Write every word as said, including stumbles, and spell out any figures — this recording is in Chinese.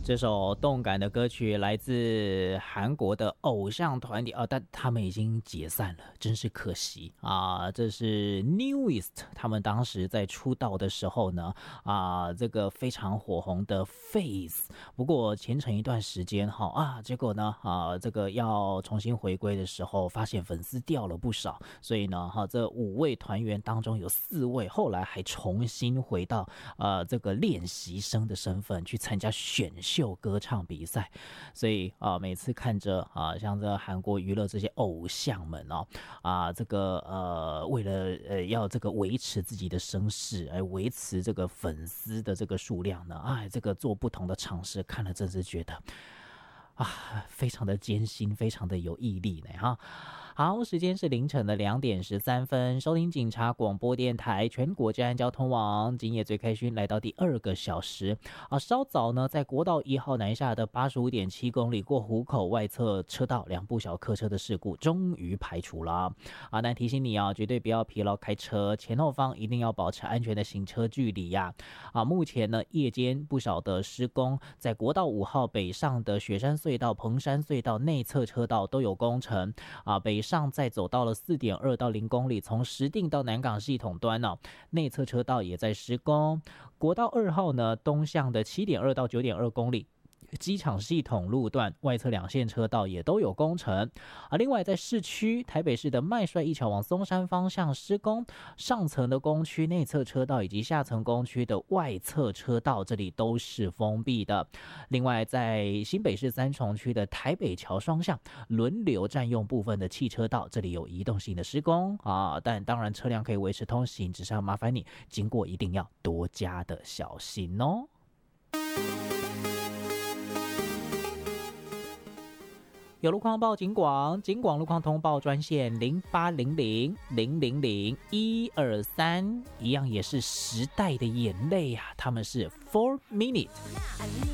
这首动感的歌曲来自韩国的偶像团体啊，但他们已经解散了，真是可惜啊！这是 Newest， 他们当时在出道的时候呢，啊，这个非常火红的 Face。不过前程一段时间哈啊，结果呢啊，这个要重新回归的时候，发现粉丝掉了不少，所以呢哈，这五位团员当中有四位后来还重新回到呃这个练习生的身份去参加选秀。秀歌唱比赛，所以啊、呃，每次看着啊，像这韩国娱乐这些偶像们哦，啊，这个呃，为了呃要这个维持自己的声势，而维持这个粉丝的这个数量呢，哎，这个做不同的尝试，看了真是觉得啊，非常的艰辛，非常的有毅力呢哈。好，时间是凌晨的两点十三分，收听警察广播电台全国治安交通网，今夜最开勋来到第二个小时啊。稍早呢，在国道一号南下的八十五点七公里过湖口外侧车道，两部小客车的事故终于排除了啊。但提醒你啊，绝对不要疲劳开车，前后方一定要保持安全的行车距离呀啊。目前呢，夜间不少的施工，在国道五号北上的雪山隧道、彭山隧道内侧车道都有工程啊。北上再走到了 四点二到零公里，从石碇到南港系统端哦，内侧车道也在施工。国道二号呢，东向的 七点二到九点二公里。机场系统路段外侧两线车道也都有工程啊。另外在市区台北市的麦帅一桥往松山方向施工，上层的工区内侧车道以及下层工区的外侧车道这里都是封闭的。另外在新北市三重区的台北桥双向轮流占用部分的汽车道，这里有移动性的施工啊，但当然车辆可以维持通行，只是要麻烦你经过一定要多加的小心哦。有路况报警广，警广路况通报专线零八零零零零零一二三，一样也是时代的眼泪啊，他们是 Four Minute。